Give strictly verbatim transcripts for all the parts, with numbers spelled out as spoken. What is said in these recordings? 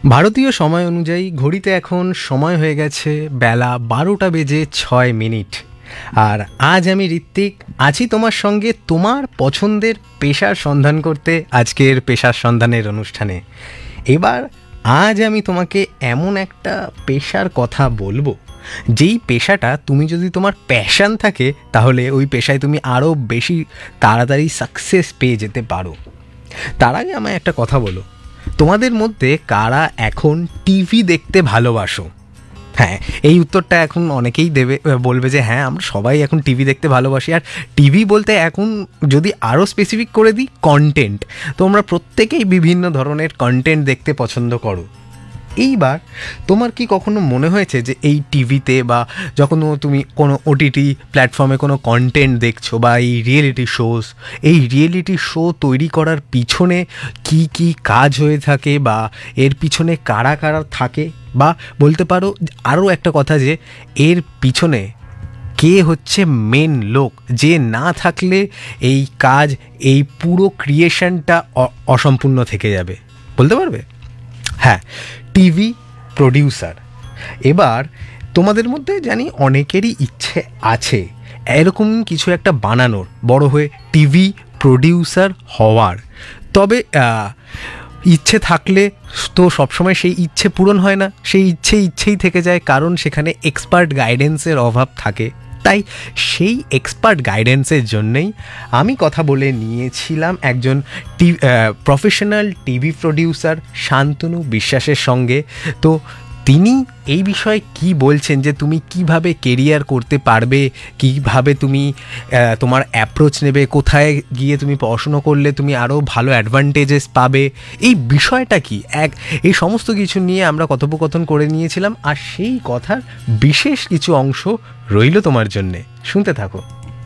ভারতীয় সময় অনুযায়ী ঘড়িতে এখন সময় হয়ে গেছে বেলা বারোটা বেজে ছয় মিনিট। আর আজ আমি ঋত্বিক আছি তোমার সঙ্গে তোমার পছন্দের পেশার সন্ধান করতে আজকের পেশার সন্ধানের অনুষ্ঠানে। এবার আজ আমি তোমাকে এমন একটা পেশার কথা বলবো, যেই পেশাটা তুমি যদি তোমার প্যাশন থাকে তাহলে ওই পেশায় তুমি আরও বেশি তাড়াতাড়ি সাকসেস পেয়ে যেতে পারো। তার আগে আমায় একটা কথা বলো, তোমাদের মধ্যে কারা এখন টিভি দেখতে ভালোবাসো? হ্যাঁ, এই উত্তরটা এখন অনেকেই দেবে, বলবে যে হ্যাঁ আমরা সবাই এখন টিভি দেখতে ভালোবাসি। আর টিভি বলতে এখন যদি আরও স্পেসিফিক করে দিই, কন্টেন্ট। তোমরা প্রত্যেকেই বিভিন্ন ধরনের কন্টেন্ট দেখতে পছন্দ করো। এইবার তোমার কি কখনো মনে হয়েছে যে এই টিভিতে বা যখন তুমি কোনো ওটিটি প্ল্যাটফর্মে কোনো কন্টেন্ট দেখছো বা এই রিয়েলিটি শোজ, এই রিয়েলিটি শো তৈরি করার পিছনে কি কি কাজ হয়ে থাকে বা এর পিছনে কারা কারা থাকে, বা বলতে পারো আরও একটা কথা যে এর পিছনে কে হচ্ছে মেন লোক, যে না থাকলে এই কাজ, এই পুরো ক্রিয়েশনটা অসম্পূর্ণ থেকে যাবে, বলতে পারবে? হ্যাঁ, টিভি প্রডিউসার। এবার তোমাদের মধ্যে জানি অনেকেরই ইচ্ছে আছে এরকম কিছু একটা বানানোর, বড় হয়ে টিভি প্রডিউসার হওয়ার। তবে ইচ্ছে থাকলে তো সবসময় সেই ইচ্ছে পূরণ হয় না, সেই ইচ্ছে ইচ্ছেই থেকে যায়, কারণ সেখানে এক্সপার্ট গাইডেন্সের অভাব থাকে। তাই সেই এক্সপার্ট গাইডেন্সের জন্যই আমি কথা বলে নিয়েছিলাম একজন টি প্রফেশনাল টিভি প্রডিউসার শান্তনু বিশ্বাসের সঙ্গে। তো তিনি এই বিষয়ে কি বলছেন, যে তুমি কিভাবে কেরিয়ার করতে পারবে, কিভাবে তুমি তোমার অ্যাপ্রোচ নেবে, কোথায় গিয়ে তুমি পড়াশুনো করলে তুমি আরও ভালো অ্যাডভান্টেজেস পাবে, এই বিষয়টা কি, এক এই সমস্ত কিছু নিয়ে আমরা কথোপকথন করে নিয়েছিলাম। আর সেই কথার বিশেষ কিছু অংশ রইল তোমার জন্যে, শুনতে থাকো।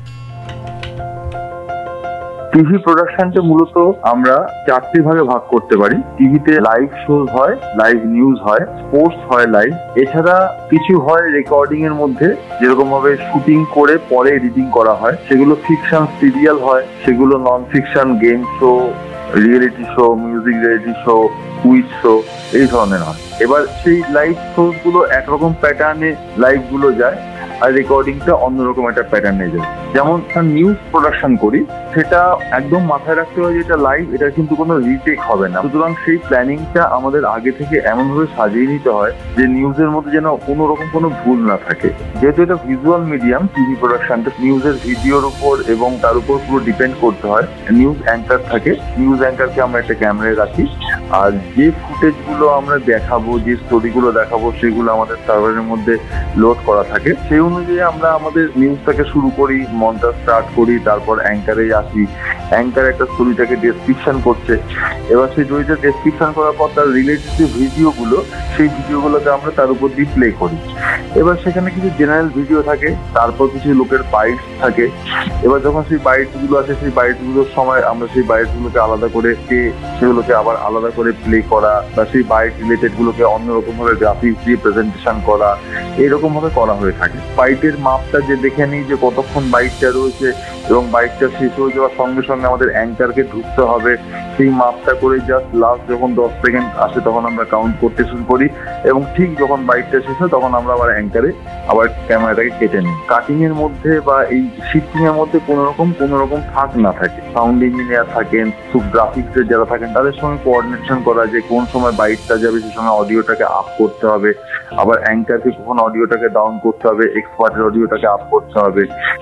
টিভি প্রোডাকশনটা মূলত আমরা চারটি ভাগে ভাগ করতে পারি। টিভিতে লাইভ শোজ হয়, লাইভ নিউজ হয়, স্পোর্টস হয় লাইভ, এছাড়া কিছু হয় রেকর্ডিং এর মধ্যে, যেরকম ভাবে শুটিং করে পরে এডিটিং করা হয়, সেগুলো ফিকশন সিরিয়াল হয়, সেগুলো non fiction game show, reality show, music reality show, quiz show, এই ধরনের হয়। এবার সেই লাইভ শোজ গুলো একরকম প্যাটার্নে লাইভ গুলো যায়, আর রেকর্ডিংটা অন্যরকম একটা প্যাটার্নে যায়। যেমন নিউজ প্রোডাকশন করি, সেটা একদম মাথায় রাখতে হবে যে এটা লাইভ, এটা কিন্তু কোনো রিটেক হবে না। সুতরাং সেই প্ল্যানিংটা আমাদের আগে থেকে এমনভাবে সাজিয়ে নিতে হয় যে নিউজের মধ্যে যেন কোনো রকম কোনো ভুল না থাকে। যেহেতু এটা ভিজুয়াল মিডিয়াম, টিভি প্রোডাকশনটা নিউজের ভিডিওর উপর এবং তার উপর পুরো ডিপেন্ড করতে হয়। নিউজ অ্যাঙ্কার থাকে, নিউজ অ্যাঙ্কারকে আমরা একটা ক্যামেরায় রাখি, আর যে ফুটেজ গুলো আমরা দেখাবো, যে স্টোরিগুলো দেখাবো, সেগুলো আমাদের সার্ভারের মধ্যে লোড করা থাকে। সেই অনুযায়ী আমরা আমাদের নিউজটাকে শুরু করি, মনটা স্টার্ট করি, তারপর অ্যাঙ্কারে আসি। অ্যাঙ্কার একটা স্টোরিটাকে ডেসক্রিপশন করছে, এবার সেই স্টোরিটা ডেসক্রিপশন করার পর তার রিলেটেড যে ভিডিওগুলো, সেই ভিডিওগুলোকে আমরা তার উপর দিয়ে প্লে করি। এবার সেখানে কিছু জেনারেল ভিডিও থাকে, তারপর কিছু লোকের বাইটস থাকে। এবার যখন সেই বাইটস গুলো আসে, সেই বাইটস গুলোর সময় আমরা সেই বাইটস গুলোকে আলাদা করে সেগুলোকে আবার আলাদা করে প্লে করা, বা সেই বাইট রিলেটেড গুলোকে অন্যরকম ভাবে গ্রাফিক্স দিয়ে প্রেজেন্টেশন করা, এইরকম ভাবে করা হয়ে থাকে। বাইটের মাপটা যে দেখে নিই যে কতক্ষণ বাইটটা রয়েছে, এবং বাইকটা শেষ হয়ে যাওয়ার সঙ্গে সঙ্গে আমাদের অ্যাঙ্কারকে ঢুকতে হবে, সেই মাপটা করে জাস্ট লাস্ট যখন দশ সেকেন্ড আসে তখন আমরা কাউন্ট করতে শুরু করি, এবং ঠিক যখন বাইকটা শেষ হয় তখন আমরা আবার অ্যাঙ্কারে আবার ক্যামেরাটাকে কেটে নিই। কাটিং এর মধ্যে বা এই শিফটিং এর মধ্যে কোনো রকম কোনো রকম ফাঁক না থাকে। সাউন্ড ইঞ্জিনিয়ার থাকেন, খুব গ্রাফিক্সের যারা থাকেন, তাদের সঙ্গে কোঅর্ডিনেশন করা, যে কোন সময় বাইকটা যাবে সেই সময় অডিওটাকে আপ করতে হবে, আবার অ্যাঙ্কারকে কখন অডিওটাকে ডাউন করতে হবে, এক্সপার্টের অডিওটাকে আপ করতে হবে।